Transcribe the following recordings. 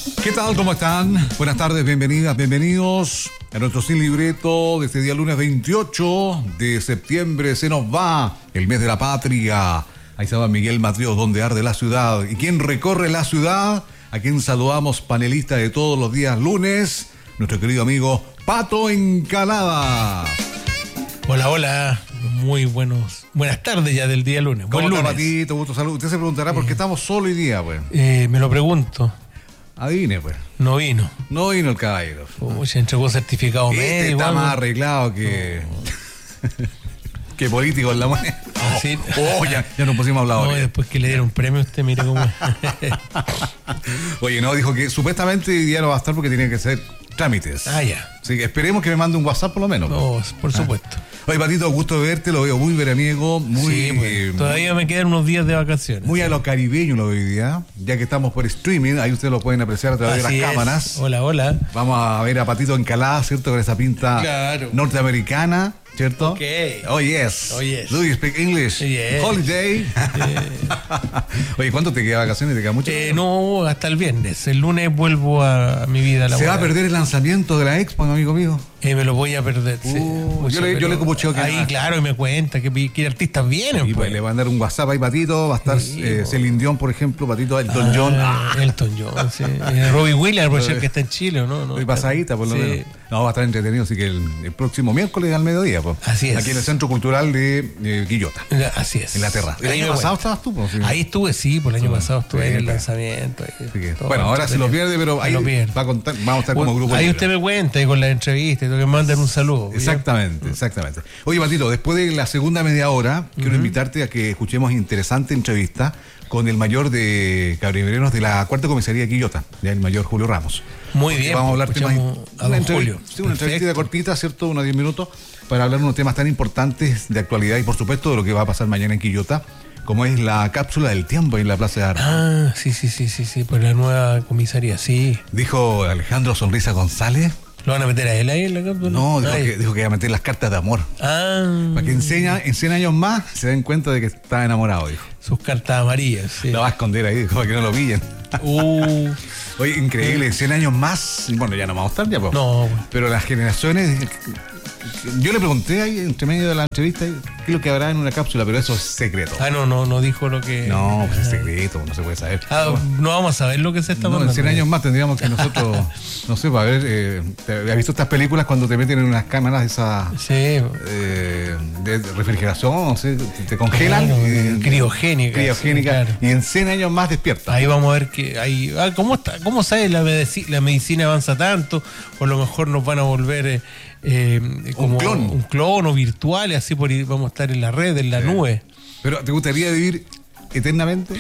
¿Qué tal? ¿Cómo están? Buenas tardes, bienvenidas, bienvenidos a nuestro Sin Libreto de este día lunes 28 de septiembre. Se nos va el mes de la patria. Ahí estaba Miguel Matríos, donde arde la ciudad. ¿Y quién recorre la ciudad? A quien saludamos, panelista de todos los días lunes, nuestro querido amigo Pato Encalada. Hola, hola. Muy buenas tardes ya del día lunes. ¿Cómo está, Patito? Gusto, salud. Usted se preguntará por qué estamos solo hoy día, pues. Me lo pregunto. Adivine, pues. No vino. No vino el caballero. Se entregó certificado médico. Está más arreglado que... que político en la moneda. ¿Sí? Ya nos pusimos a hablar ahora. No, después que le dieron premio, usted mire cómo... Oye, no, dijo que supuestamente hoy día no va a estar porque tiene que hacer trámites. Ah, ya. Así que esperemos que me mande un WhatsApp por lo menos. No, por supuesto. Oye, Patito, gusto de verte, lo veo muy veraniego, muy... Sí, pues, todavía me quedan unos días de vacaciones. Muy a lo caribeño lo veo hoy día, ya que estamos por streaming, ahí ustedes lo pueden apreciar a través de las cámaras. Hola, hola. Vamos a ver a Patito Encalada, ¿cierto? Con esa pinta norteamericana, ¿cierto? Ok. Oh, yes. Oh, yes. Do you speak English? Yes. Holiday. Oye, ¿cuánto te queda de vacaciones? ¿Te queda mucho? No, hasta el viernes. El lunes vuelvo a mi vida laboral. ¿Se va a perder el lanzamiento de la Expo, amigo mío? Me lo voy a perder, sí. Yo le copucheo que... Ahí, claro, y me cuenta que artistas vienen. Y pues le va a mandar un WhatsApp ahí, Patito. Va a estar Celine Dion, por ejemplo, Patito, Elton John. Elton John, sí. Robbie Williams, por ser que está en Chile, ¿no? Y pasadita, por lo menos. No, va a estar entretenido, así que el próximo miércoles al mediodía, pues. Así es. Aquí en el Centro Cultural de Quillota. Así es. En la terraza. ¿El año pasado estabas tú? Pues, sí. Ahí estuve, sí, por el año pasado estuve en el lanzamiento. Bueno, ahora se lo pierde, pero ahí va a contar, vamos a estar como grupo. Ahí usted me cuenta, y con la entrevista, y que me mandan un saludo. Exactamente. Oye, Patito, después de la segunda media hora, quiero invitarte a que escuchemos interesante entrevista con el mayor de Carabineros de la Cuarta Comisaría de Quillota, ya el mayor Julio Ramos. Muy bien. Vamos a hablar temas... Una entrevista cortita, ¿cierto? Unos 10 minutos, para hablar de unos temas tan importantes de actualidad y, por supuesto, de lo que va a pasar mañana en Quillota, como es la cápsula del tiempo en la Plaza de Armas. Ah, sí, por la nueva comisaría, sí. Dijo Alejandro Sonrisa González. ¿Lo van a meter a él ahí en la cápsula? No, dijo que iba a meter las cartas de amor. Para que en 100 años más se den cuenta de que está enamorado, dijo. Sus cartas amarillas, sí. La va a esconder ahí, dijo, para que no lo pillen. Oye, increíble, 100 años más, bueno, ya no vamos a estar ya, pues. No. Pero las generaciones... Yo le pregunté ahí, entre medio de la entrevista, qué es lo que habrá en una cápsula, pero eso es secreto. No dijo lo que... No, pues es secreto, no se puede saber. No vamos a saber lo que se está mandando. En 100 años más tendríamos que nosotros, no sé, para ver, ¿has visto estas películas cuando te meten en unas cámaras esas de refrigeración, no sé, te congelan? Claro, criogénica. Claro. Y en 100 años más despierta. Ahí vamos a ver que ahí, ¿cómo sabe la medicina avanza tanto? O a lo mejor nos van a volver... como un clon o virtuales, así vamos a estar en la red, en la nube. ¿Pero te gustaría vivir eternamente?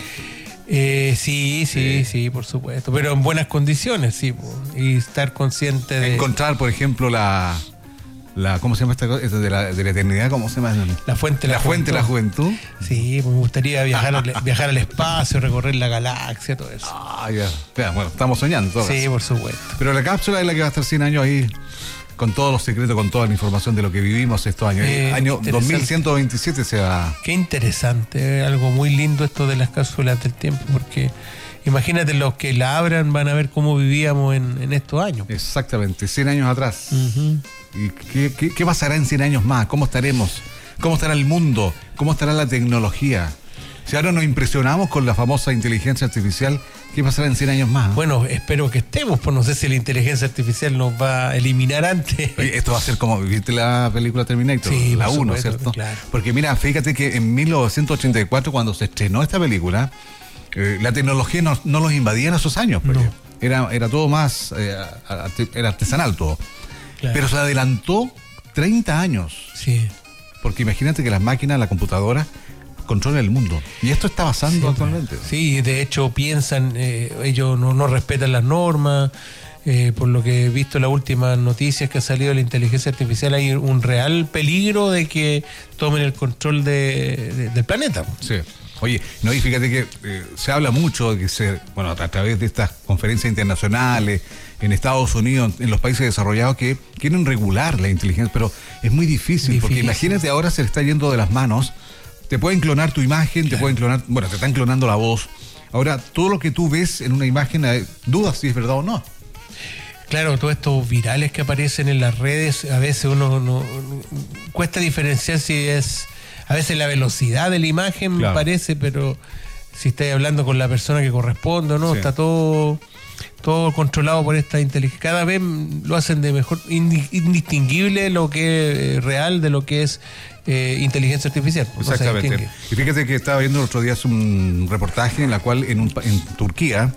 Sí, por supuesto, pero en buenas condiciones, sí, y estar consciente de... Encontrar, por ejemplo, la ¿cómo se llama esta cosa? De la eternidad, ¿cómo se llama? La fuente de la juventud. Sí, me gustaría viajar al espacio, recorrer la galaxia, todo eso. Ya, bueno, estamos soñando. Sí, por supuesto. Pero la cápsula es la que va a estar 100 años ahí, con todos los secretos, con toda la información de lo que vivimos estos años. Año 2127 se va... Qué interesante, algo muy lindo esto de las cápsulas del tiempo, porque imagínate, los que la abran van a ver cómo vivíamos en estos años. Exactamente, 100 años atrás. ¿Y qué pasará en 100 años más? ¿Cómo estaremos? ¿Cómo estará el mundo? ¿Cómo estará la tecnología? Si ahora nos impresionamos con la famosa inteligencia artificial, ¿qué pasará en 100 años más? Bueno, espero que estemos, pues no sé si la inteligencia artificial nos va a eliminar antes. Oye, esto va a ser como, ¿viste la película Terminator? Sí, la 1, supuesto, ¿cierto? Claro. Porque mira, fíjate que en 1984, cuando se estrenó esta película, la tecnología no los invadía en esos años. No. Era todo más, era artesanal todo. Claro. Pero se adelantó 30 años. Sí. Porque imagínate que las máquinas, la computadora, controlan el mundo. Y esto está pasando actualmente. Sí, de hecho piensan, ellos no respetan las normas. Por lo que he visto en las últimas noticias que ha salido de la inteligencia artificial, hay un real peligro de que tomen el control del planeta. Sí. Oye, no, y fíjate que se habla mucho de que a través de estas conferencias internacionales en Estados Unidos, en los países desarrollados, que quieren regular la inteligencia, pero es muy difícil. Porque imagínate, ahora se le está yendo de las manos. Te pueden clonar tu imagen, claro. Te están clonando la voz, Ahora, todo lo que tú ves en una imagen, dudas si es verdad o no. Claro, todos estos virales que aparecen en las redes, a veces uno no cuesta diferenciar si es, a veces la velocidad de la imagen, claro, me parece, pero si estáis hablando con la persona que corresponde o no, sí, está todo controlado por esta inteligencia. Cada vez lo hacen de mejor, indistinguible lo que es real de lo que es inteligencia artificial. Exactamente. Y fíjate que estaba viendo el otro día un reportaje en la cual en Turquía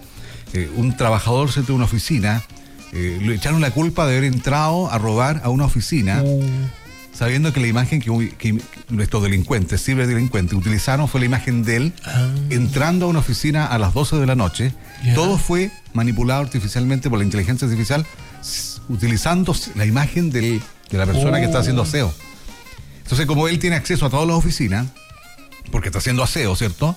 un trabajador se de una oficina le echaron la culpa de haber entrado a robar a una oficina, sabiendo que la imagen que estos delincuentes, ciberdelincuentes, utilizaron fue la imagen de él entrando a una oficina a las 12 de la noche. Yeah. Todo fue manipulado artificialmente por la inteligencia artificial, utilizando la imagen de la persona que está haciendo aseo. Entonces, como él tiene acceso a todas las oficinas, porque está haciendo aseo, ¿cierto?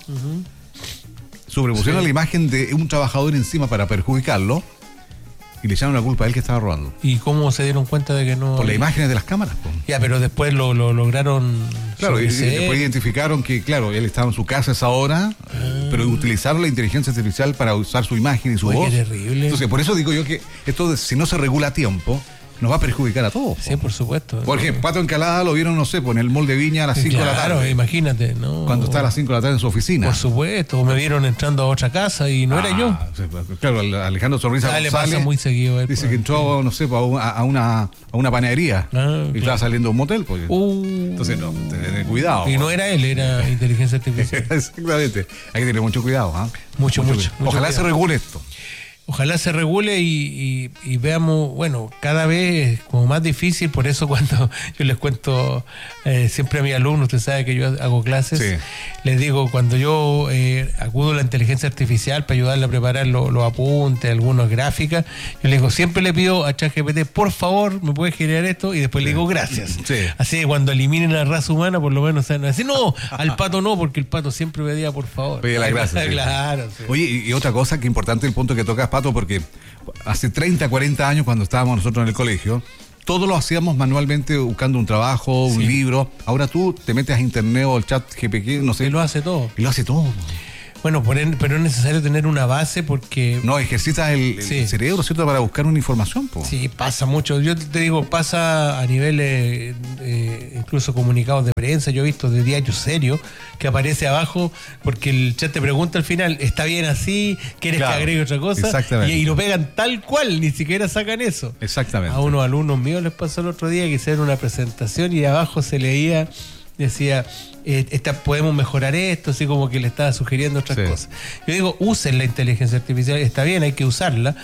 Sobrepusieron la imagen de un trabajador encima para perjudicarlo, y le echaron la culpa a él que estaba robando. ¿Y cómo se dieron cuenta de que no...? Por las imágenes de las cámaras. Ya, pero después lo lograron... Claro, y después identificaron que, claro, él estaba en su casa a esa hora, pero utilizaron la inteligencia artificial para usar su imagen y su voz. Qué terrible. Entonces, por eso digo yo que esto, si no se regula a tiempo, nos va a perjudicar a todos. Sí, por supuesto. Por ejemplo, Pato Encalada lo vieron, no sé, en el Mall de Viña a las 5 de la tarde. Claro, imagínate, ¿no? Cuando está a las 5 de la tarde en su oficina. Por supuesto, o me vieron entrando a otra casa y no era yo. Claro, Alejandro Sonrisa González, le pasa muy seguido. Dice que entró, no sé, a una panadería y estaba saliendo de un motel. Porque, entonces, no, tener cuidado. Y no era él, era inteligencia artificial. Exactamente. Hay que tener mucho cuidado. Mucho. Ojalá se regule esto. Ojalá se regule y veamos, bueno, cada vez como más difícil, por eso cuando yo les cuento siempre a mis alumnos, usted sabe que yo hago clases, sí, les digo, cuando yo acudo a la inteligencia artificial para ayudarle a preparar los apuntes, algunas gráficas, yo les digo, siempre le pido a ChatGPT, por favor, me puedes generar esto, y después le digo gracias. Sí. Así que cuando eliminen a la raza humana, por lo menos saben decir, no, al pato no, porque el pato siempre pedía por favor. Pedía la gracia. Claro. Sí. Oye, y otra cosa que importante el punto que tocas, Pato, porque hace 30, 40 años cuando estábamos nosotros en el colegio, todo lo hacíamos manualmente buscando un trabajo, un libro. Ahora tú te metes a internet o al chat GPT, no sé. Y lo hace todo. Y lo hace todo. Bueno, pero es necesario tener una base porque... No, ejercitas el cerebro, ¿cierto? Para buscar una información. Sí, pasa mucho. Yo te digo, pasa a nivel incluso comunicados de prensa. Yo he visto de diarios serios que aparece abajo porque el chat te pregunta al final, ¿está bien así? ¿Quieres que agregue otra cosa? Exactamente. Y lo pegan tal cual, ni siquiera sacan eso. Exactamente. A unos alumnos míos les pasó el otro día que hicieron una presentación y abajo se leía... decía, podemos mejorar esto, así como que le estaba sugiriendo otras cosas. Yo digo, usen la inteligencia artificial, está bien, hay que usarla,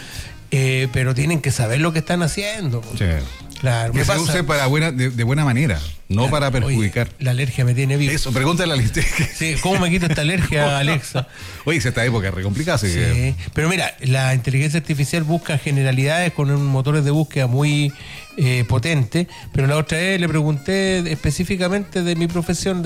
pero tienen que saber lo que están haciendo. Sí. Claro, que se use de buena manera, no para perjudicar. Oye, la alergia me tiene vivo. Eso, pregúntale a la Sí, ¿cómo me quito esta alergia, Alexa? Oye, esta época es re complicada. Sí, pero mira, la inteligencia artificial busca generalidades con un motor de búsqueda muy potente, pero la otra vez le pregunté específicamente de mi profesión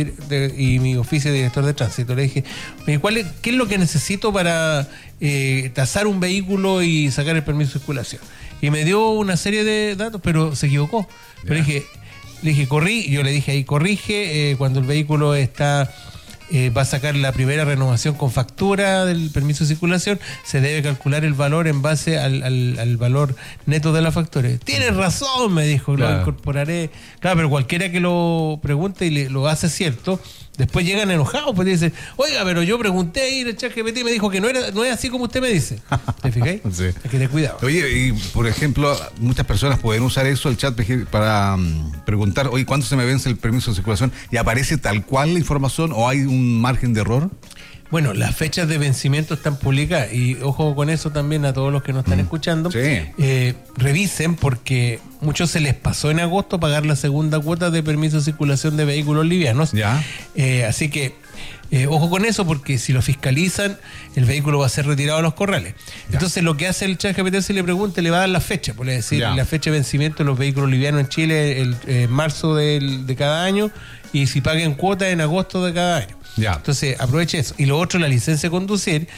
y mi oficio de director de tránsito. Le dije, ¿qué es lo que necesito para tasar un vehículo y sacar el permiso de circulación? Y me dio una serie de datos, pero se equivocó. Pero le dije, yo le dije ahí, corrige, cuando el vehículo va a sacar la primera renovación con factura del permiso de circulación, se debe calcular el valor en base al valor neto de la factura. Tienes razón, me dijo, lo incorporaré. Claro, pero cualquiera que lo pregunte y lo hace cierto, después llegan enojados, pues dicen, oiga, pero yo pregunté y el ChatGPT me dijo que no es así como usted me dice. ¿Te fijáis? Sí. Hay que tener cuidado. Oye, y por ejemplo, muchas personas pueden usar eso, el chat, para preguntar, oye, ¿cuánto se me vence el permiso de circulación? ¿Y aparece tal cual la información o hay un margen de error? Bueno, las fechas de vencimiento están publicadas y ojo con eso también a todos los que nos están escuchando. Sí. Revisen porque muchos se les pasó en agosto pagar la segunda cuota de permiso de circulación de vehículos livianos. Ya. Así que ojo con eso porque si lo fiscalizan el vehículo va a ser retirado a los corrales. Ya. Entonces lo que hace el ChatGPT si le pregunta le va a dar la fecha, por decir la fecha de vencimiento de los vehículos livianos en Chile marzo de cada año y si paguen cuota en agosto de cada año. Ya. Entonces aproveche eso. Y lo otro, la licencia de conducir,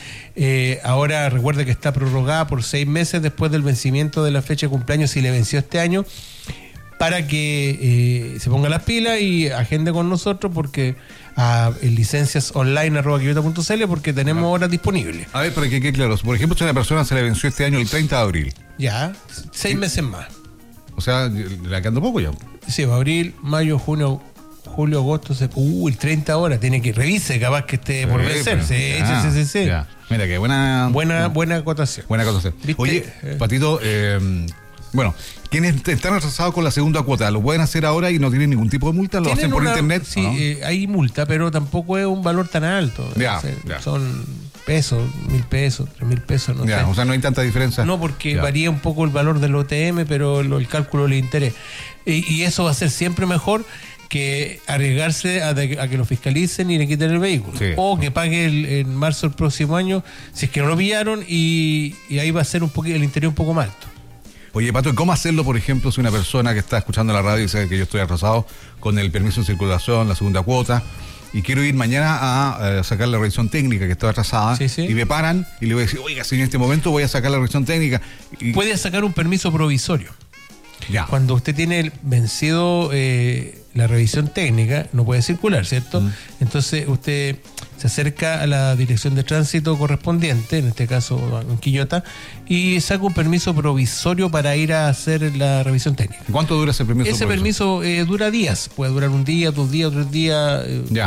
ahora recuerde que está prorrogada por 6 meses después del vencimiento de la fecha de cumpleaños si le venció este año. para que se ponga las pilas y agende con nosotros porque en licenciasonline@quillota.cl porque tenemos horas disponibles. A ver, para que quede claro, por ejemplo, si a una persona se le venció este año el 30 de abril. Ya, 6 meses más. O sea, le quedando poco ya. Sí, abril, mayo, junio, julio, agosto, el 30 horas, tiene que revise, capaz que esté por vencerse. Sí. Ya. Mira, que buena acotación. Buena acotación. Oye, Patito, bueno, quienes están atrasados con la segunda cuota, ¿lo pueden hacer ahora y no tienen ningún tipo de multa? ¿Lo hacen por internet? Sí, ¿no? hay multa, pero tampoco es un valor tan alto. Ya. Son pesos, 1.000 pesos, 3.000 pesos, no sé. O sea, no hay tanta diferencia. No, porque varía un poco el valor del OTM, pero el cálculo del interés. Y eso va a ser siempre mejor que arriesgarse a que lo fiscalicen y le quiten el vehículo. Sí. O que pague en marzo del próximo año, si es que no lo pillaron, y ahí va a ser el interés un poco más alto. Oye, Pato, ¿cómo hacerlo, por ejemplo, si una persona que está escuchando la radio y sabe que yo estoy atrasado con el permiso de circulación, la segunda cuota, y quiero ir mañana a sacar la revisión técnica que estoy atrasada, y me paran y le voy a decir, oiga, si en este momento voy a sacar la revisión técnica? Puede sacar un permiso provisorio. Ya. Cuando usted tiene vencido la revisión técnica, no puede circular, ¿cierto? Entonces usted se acerca a la dirección de tránsito correspondiente, en este caso en Quillota, y saca un permiso provisorio para ir a hacer la revisión técnica. ¿Cuánto dura ese permiso? Ese permiso dura días, puede durar un día, 2 días, 3 días.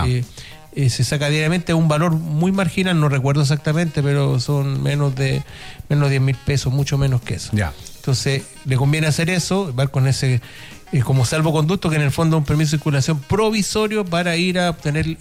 Se saca diariamente a un valor muy marginal, no recuerdo exactamente, pero son menos de 10.000 pesos, mucho menos que eso. Ya. Entonces, le conviene hacer eso, va con ese como salvoconducto, que en el fondo es un permiso de circulación provisorio para ir a obtener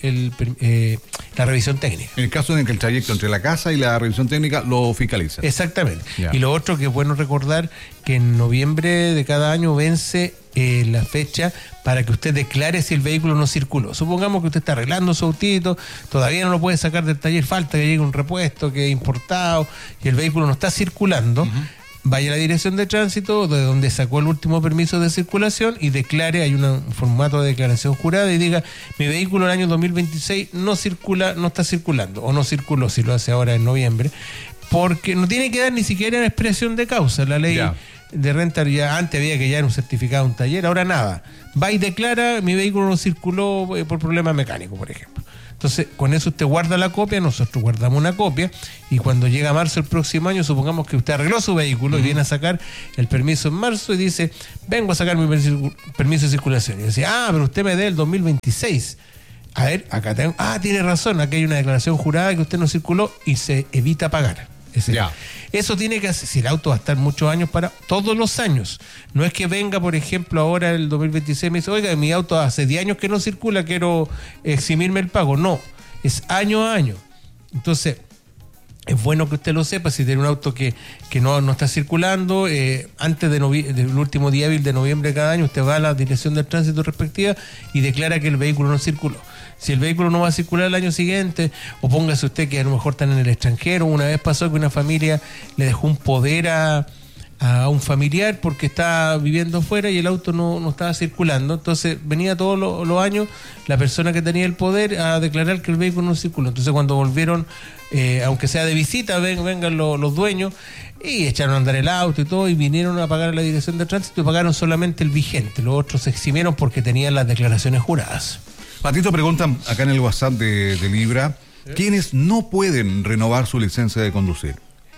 la revisión técnica. En el caso en que el trayecto entre la casa y la revisión técnica lo fiscaliza. Exactamente. Ya. Y lo otro que es bueno recordar, que en noviembre de cada año vence la fecha para que usted declare si el vehículo no circuló. Supongamos que usted está arreglando su autito, todavía no lo puede sacar del taller, falta que llegue un repuesto que es importado y el vehículo no está circulando. Vaya a la dirección de tránsito de donde sacó el último permiso de circulación y declare, hay un formato de declaración jurada y diga, mi vehículo en el año 2026 no circula, no está circulando, o no circuló, si lo hace ahora en noviembre, porque no tiene que dar ni siquiera expresión de causa. La ley de renta, ya antes había que ya un certificado de un taller, ahora nada. Va y declara, mi vehículo no circuló por problema mecánico, por ejemplo. Entonces, con eso usted guarda la copia, nosotros guardamos una copia, y cuando llega marzo el próximo año, supongamos que usted arregló su vehículo y viene a sacar el permiso en marzo y dice, vengo a sacar mi permiso de circulación. Y dice, pero usted me dé el 2026. A ver, acá tengo, tiene razón, aquí hay una declaración jurada que usted no circuló y se evita pagar. Eso tiene que hacer, si el auto va a estar muchos años todos los años. No es que venga, por ejemplo, ahora el 2026 y me dice, oiga, mi auto hace 10 años que no circula, quiero eximirme el pago. No, es año a año. Entonces, es bueno que usted lo sepa. Si tiene un auto que no está circulando, antes del último día hábil de noviembre de cada año, usted va a la dirección del tránsito respectiva y declara que el vehículo no circuló. Si el vehículo no va a circular el año siguiente, o póngase usted que a lo mejor están en el extranjero. Una vez pasó que una familia le dejó un poder a un familiar porque estaba viviendo afuera y el auto no estaba circulando. Entonces venía todos los años la persona que tenía el poder a declarar que el vehículo no circuló. Entonces cuando volvieron, aunque sea de visita, vengan los dueños, y echaron a andar el auto y todo, y vinieron a pagar a la dirección de tránsito y pagaron solamente el vigente. Los otros se eximieron porque tenían las declaraciones juradas. Patito, preguntan acá en el WhatsApp de Libra, ¿quiénes no pueden renovar su licencia de conducir?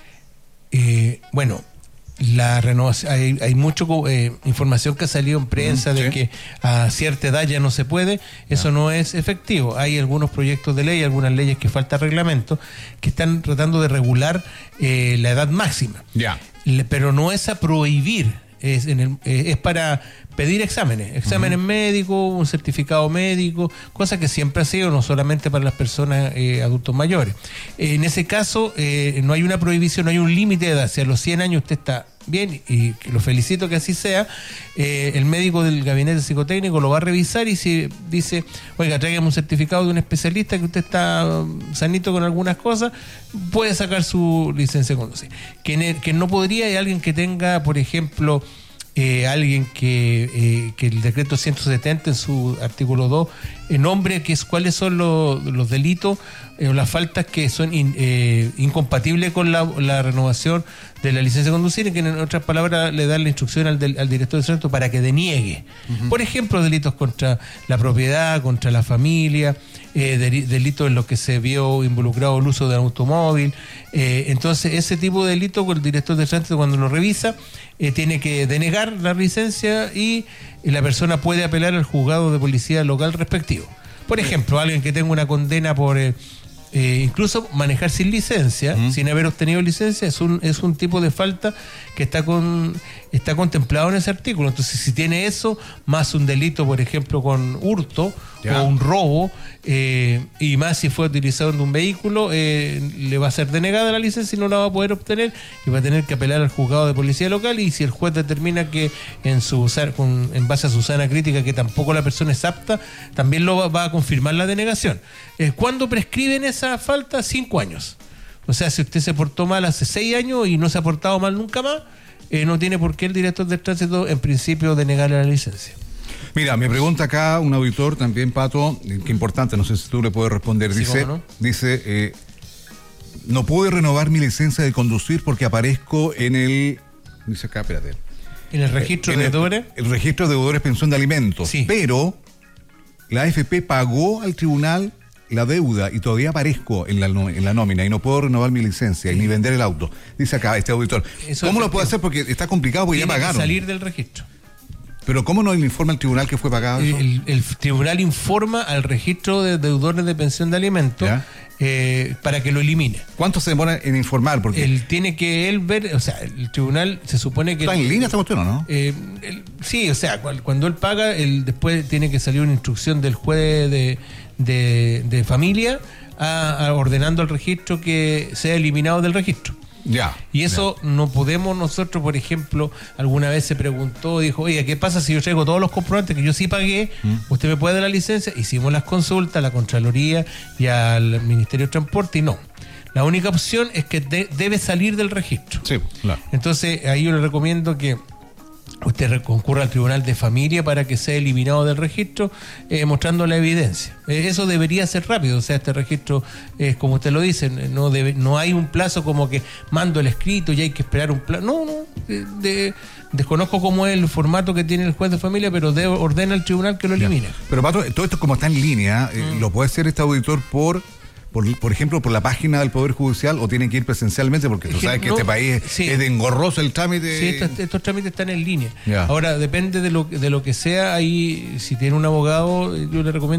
Bueno, la renovación, hay mucha información que ha salido en prensa de que a cierta edad ya no se puede. Eso no es efectivo. Hay algunos proyectos de ley, algunas leyes que falta reglamento, que están tratando de regular la edad máxima. Pero no es a prohibir, es para pedir exámenes médicos, un certificado médico, cosa que siempre ha sido, no solamente para las personas adultos mayores. En ese caso, no hay una prohibición, no hay un límite de edad. Si a los 100 años usted está bien, y lo felicito que así sea, el médico del gabinete psicotécnico lo va a revisar y si dice, oiga, tráigame un certificado de un especialista que usted está sanito con algunas cosas, puede sacar su licencia de conducir. Quien no podría es alguien que tenga, por ejemplo, alguien que el decreto 170 en su artículo 2 nombre cuáles son los delitos o las faltas que son incompatibles con la renovación de la licencia de conducir, y que en otras palabras le dan la instrucción al director de tránsito para que deniegue. Por ejemplo, delitos contra la propiedad, contra la familia, delitos en los que se vio involucrado el uso del automóvil. Entonces, ese tipo de delitos, el director de tránsito, cuando lo revisa, tiene que denegar la licencia y la persona puede apelar al juzgado de policía local respectivo. Por ejemplo, alguien que tenga una condena por incluso manejar sin licencia, sin haber obtenido licencia, es un tipo de falta que está contemplado en ese artículo. Entonces, si tiene eso, más un delito, por ejemplo, con hurto o un robo, y más si fue utilizado en un vehículo, le va a ser denegada la licencia y no la va a poder obtener, y va a tener que apelar al juzgado de policía local, y si el juez determina que en base a su sana crítica que tampoco la persona es apta, también va a confirmar la denegación. ¿Cuándo prescriben esa falta? 5 años. O sea, si usted se portó mal hace 6 años y no se ha portado mal nunca más, no tiene por qué el director del tránsito, en principio, denegarle la licencia. Mira, me pregunta acá un auditor también, Pato, que importante, no sé si tú le puedes responder. Sí, dice, no pude renovar mi licencia de conducir porque aparezco en el... Dice acá, espérate. ¿En el registro de deudores? El registro de deudores pensión de alimentos. Sí. Pero la AFP pagó al tribunal la deuda y todavía aparezco en la nómina y no puedo renovar mi licencia y ni vender el auto. Dice acá este auditor. ¿Cómo lo puedo hacer? Porque está complicado porque ya pagaron. Tiene que salir del registro. Pero ¿cómo no le informa el tribunal que fue pagado eso? El tribunal informa al registro de deudores de pensión de alimentos para que lo elimine. ¿Cuánto se demora en informar? Porque él tiene que ver, o sea, el tribunal se supone que... ¿Está en línea esta cuestión o no? Sí, o sea, cuando él paga, después tiene que salir una instrucción del juez de familia ordenando al registro que sea eliminado del registro. Y eso no podemos nosotros, por ejemplo, alguna vez se preguntó, dijo, oiga, ¿qué pasa si yo traigo todos los comprobantes que yo sí pagué? ¿Usted me puede dar la licencia? Hicimos las consultas a la Contraloría y al Ministerio de Transporte y no. La única opción es que debe salir del registro. Sí, claro. Entonces, ahí yo le recomiendo que usted concurra al Tribunal de Familia para que sea eliminado del registro, mostrando la evidencia. Eso debería ser rápido, o sea, este registro, como usted lo dice, no hay un plazo como que mando el escrito y hay que esperar un plazo. No, desconozco cómo es el formato que tiene el juez de familia, pero ordena al tribunal que lo elimine. Pero Pato, todo esto como está en línea, ¿lo puede hacer este auditor por ejemplo, por la página del Poder Judicial o tienen que ir presencialmente? Porque tú sabes que este país es de engorroso el trámite. Sí, estos trámites están en línea. Ahora, depende de lo que sea, ahí si tiene un abogado, yo le recomiendo